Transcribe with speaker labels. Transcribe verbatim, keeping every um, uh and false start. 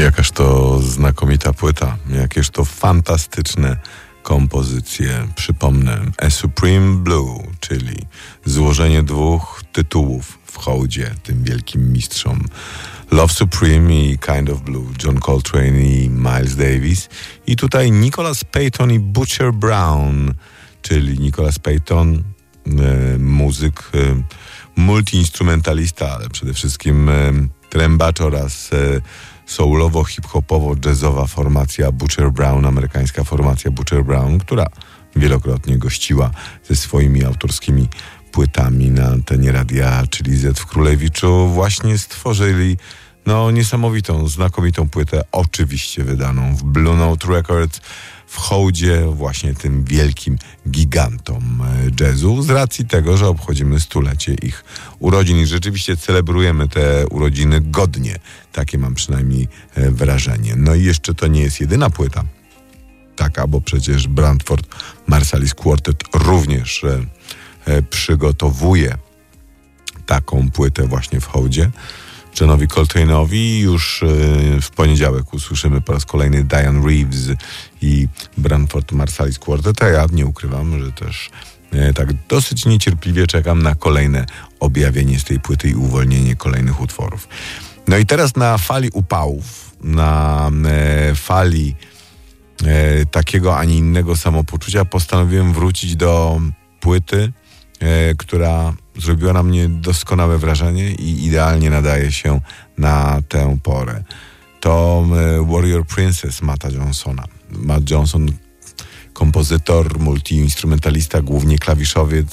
Speaker 1: Jakaż to znakomita płyta, jakież to fantastyczne kompozycje. Przypomnę, A Supreme Blue, czyli złożenie dwóch tytułów w hołdzie tym wielkim mistrzom. Love Supreme i Kind of Blue, John Coltrane i Miles Davis. I tutaj Nicholas Payton i Butcher Brown, czyli Nicholas Payton, e, muzyk, e, multiinstrumentalista, ale przede wszystkim e, trębacz oraz e, soulowo-hip-hopowo-jazzowa formacja Butcher Brown, amerykańska formacja Butcher Brown, która wielokrotnie gościła ze swoimi autorskimi płytami na antenie radia, czyli Z w Królewiczu, właśnie stworzyli no niesamowitą, znakomitą płytę, oczywiście wydaną w Blue Note Records, w hołdzie właśnie tym wielkim gigantom jazzu, z racji tego, że obchodzimy stulecie ich urodzin i rzeczywiście celebrujemy te urodziny godnie. Takie mam przynajmniej wrażenie. No i jeszcze to nie jest jedyna płyta taka, bo przecież Branford Marsalis Quartet również e, e, przygotowuje taką płytę właśnie w hołdzie Johnowi Coltrane'owi. Już e, w poniedziałek usłyszymy po raz kolejny Diane Reeves i Branford Marsalis Quartet, a ja nie ukrywam, że też e, tak dosyć niecierpliwie czekam na kolejne objawienie z tej płyty i uwolnienie kolejnych utworów. No i teraz na fali upałów, na e, fali e, takiego, a nie innego samopoczucia postanowiłem wrócić do płyty, e, która zrobiła na mnie doskonałe wrażenie i idealnie nadaje się na tę porę. To e, Warrior Princess Matta Johnsona. Matt Johnson, kompozytor, multiinstrumentalista, głównie klawiszowiec,